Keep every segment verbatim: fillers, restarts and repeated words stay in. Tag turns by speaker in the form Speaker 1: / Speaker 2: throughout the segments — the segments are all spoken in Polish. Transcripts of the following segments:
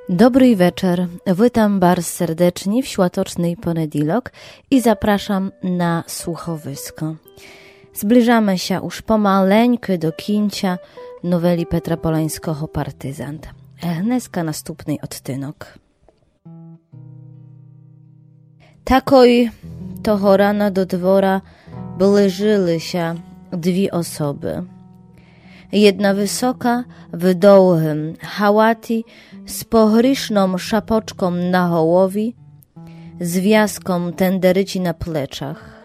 Speaker 1: Dobry wieczór, witam bardzo serdecznie w Światoczny Ponedilok i zapraszam na słuchowisko. Zbliżamy się już pomaleńky do kińcia noweli Petra Polańskiego Partyzant. Dneska następny odtynok. Takoj toho rana do dwora bliżyły się dwie osoby. Jedna wysoka, w długim hałati, z pochryszną szapoczką na hołowi, z wiaską tenderyci na pleczach.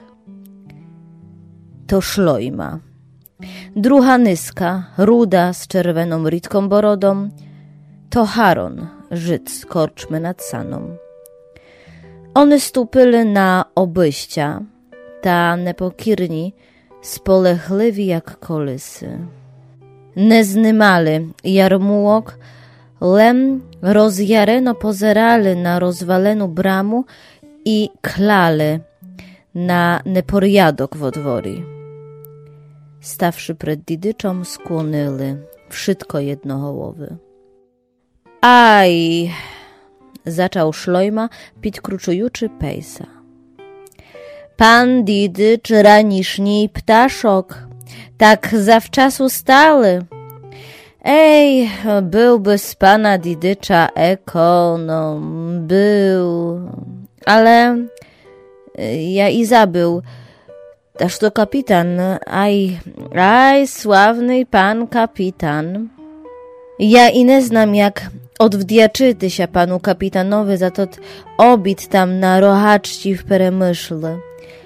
Speaker 1: To Szlojma. Druga nyska, ruda z czerwoną rytką borodą, to Haron, Żyd z korczmy nad Saną. One stupili na obyścia, ta nepokirni, spolechliwi jak kolysy. Nie znymali jarmułok, lem rozjareno pozerali na rozwaloną bramu i klali na neporiadok w dwori. Stawszy przed didyczą, skłonili, wszystko jednohołowy. Aj, zaczął Szlojma, pitkruczujuczy pejsa. Pan didycz raniszniej ptaszok, tak zawczasu stały. Ej, byłby z pana didycza ekonom, był, ale ja i zabył. Aż to kapitan, aj, aj, sławny pan kapitan. Ja i nie znam, jak odwdziaczyty się panu kapitanowi za tot obit tam na rohaczci w Peremyszle.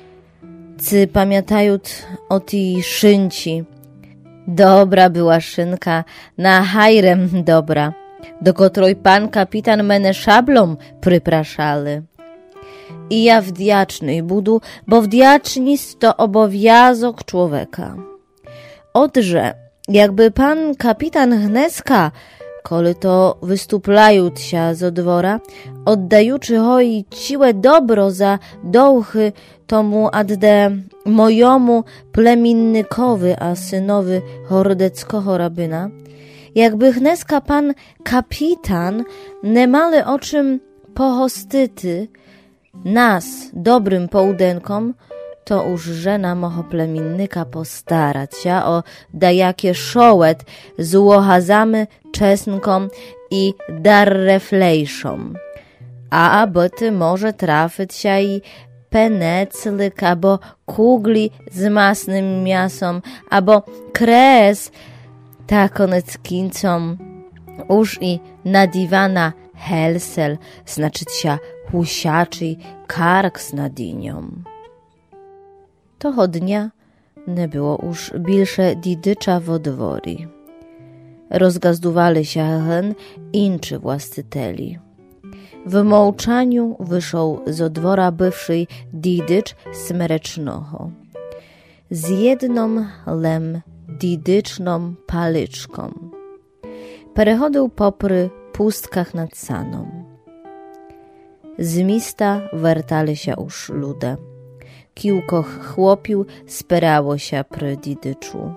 Speaker 1: Cy pamiętają o tej szynci. Dobra była szynka, na hajrem dobra, do której pan kapitan mene szablą przypraszali. I ja wdzięczny budu, bo wdzięczność to obowiązek człowieka. Odże, jakby pan kapitan Hneska, koli to wystuplają się z dwora, oddajuczy hoi ciłe dobro za dołchy tomu adde mojomu pleminnikowi, a synowi hordeckiego rabyna, jakby Hneska pan kapitan nie mali o czym pohostyty nas dobrym połudynkom, to już żena moho pleminnika postarać się o dajakie szołet z łochazamy, czesnką i darreflejszą. A byty może trafić się i peneclik, albo kugli z masnym miasem, albo kres takonec kincom, już i nadiwana helsel, znaczyć się husiaczy kark z nadinią. Toho dnia nie było już bilsze didycza w dwori. Rozgazdowali się hen inczy właścicieli. W mołczaniu wyszł z dwora bywszy didycz Smerecznoho. Z jedną lem didyczną palyczką. Przechodził popry pustkach nad Saną. Z miasta wertali się już lude. Kilko chłopił sperało się przy didyczu.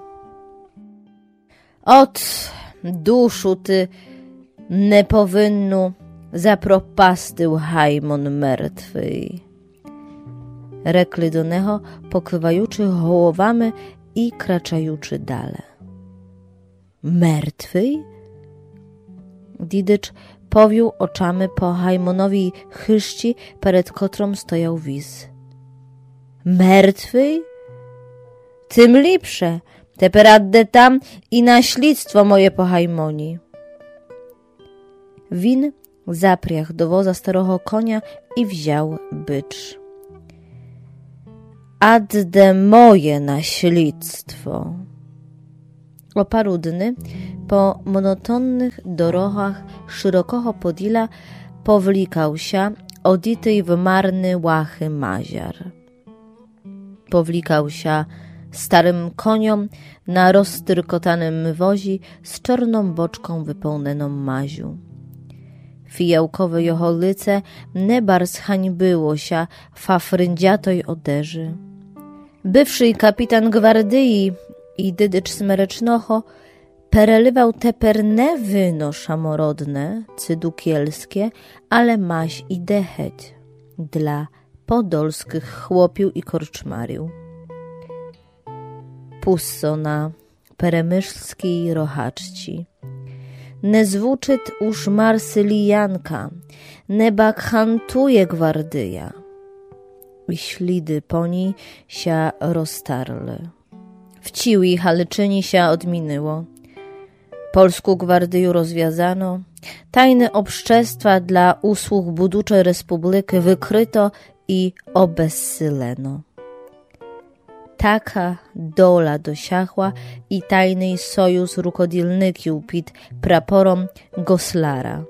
Speaker 1: Ot, duszu ty nepowinnu zapropastył hajmon mertwy. Rekli do neho, pokrywajuczy hołowamy i kraczajuczy dale. Mertwy? Didycz powił oczami po hajmonowi chyszci, przed kotrą stojał wiz. Mertwy? Tym lepsze, teper addę tam i na śledztwo moje po hajmoni. Win zapriach do woza starego konia i wziął bycz. Addę moje na śledztwo. O paru dni po monotonnych drogach szerokiego Podila powlikał się oditej w marny łachy maziar. Powlikał się starym koniom na roztyrkotanym wozi z czarną boczką wypełnioną maziu. Fijałkowe jeho lice nie bardzo hańbyło się fafryndziatoj odeży. Bywszy kapitan gwardyi i dydycz Smerecznoho Perelywał teper ne wyno szamorodne, cydukielskie, ale maś i decheć dla podolskich chłopił i korczmarił. Pusso na peremyszskiej rochaczci. Ne zwuczyt uż marsylijanka, ne bakhantuje gwardyja. I ślidy po niej się roztarły. Wciły Halyczyni się odminęło. Polsku gwardyju rozwiązano, tajne obszczestwa dla usług buduczej republiky wykryto i obezsyleno. Taka dola dosiahła i tajny sojusz rukodilnykił pід praporom Goslara.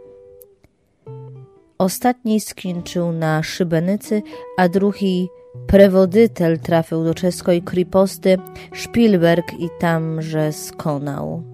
Speaker 1: Ostatni skończył na Szybenicy, a drugi prewodytel trafił do czeskiej kriposty Szpilberg i tamże skonał.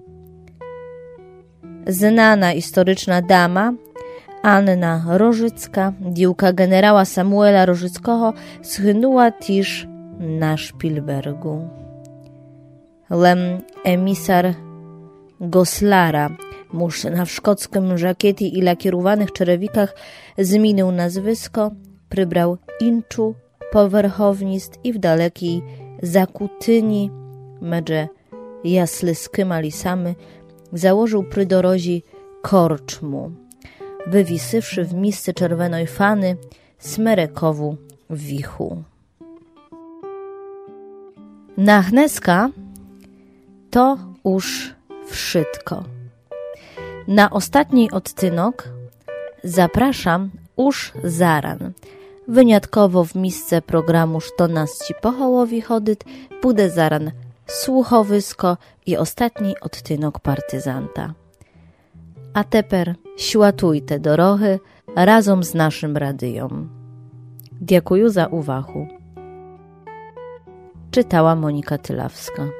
Speaker 1: Znana historyczna dama Anna Rożycka, dziłka generała Samuela Rożyckoho, schynęła też na Szpilbergu. Lem emisar Goslara, muż na szkockim żakiecie i lakierowanych czerewikach zmienił nazwisko, przybrał inczu, powerchownist i w dalekiej Zakutyni, medże jaslyskima lisami, założył przy dorozi korczmu, wywisywszy w misce czerwonej fany smerekowu wichu. Na Hneska to już wszystko. Na ostatni odtynok zapraszam już zaran. Wyniadkowo w misce programu czternaście pochołowi chodyt bude zaran słuchowisko i ostatni odtynok partyzanta. A teper śłatujte dorohy razem z naszym radiom. Dziękuję za uwagę. Czytała Monika Tylawska.